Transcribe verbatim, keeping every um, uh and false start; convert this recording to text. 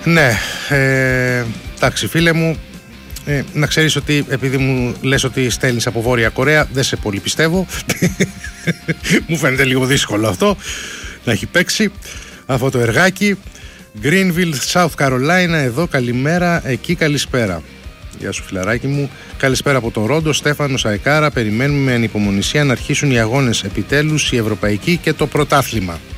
Ναι, ε, εντάξει φίλε μου, ε, να ξέρεις ότι επειδή μου λες ότι στέλνεις από Βόρεια Κορέα, δεν σε πολύ πιστεύω. Μου φαίνεται λίγο δύσκολο αυτό να έχει παίξει αυτό το εργάκι. Greenville, South Carolina, εδώ καλημέρα, εκεί καλησπέρα. Γεια σου φιλαράκι μου. Καλησπέρα από τον Ρόντο, Στέφανο Σαϊκάρα. Περιμένουμε με ανυπομονησία να αρχίσουν οι αγώνες επιτέλους, η Ευρωπαϊκή και το πρωτάθλημα.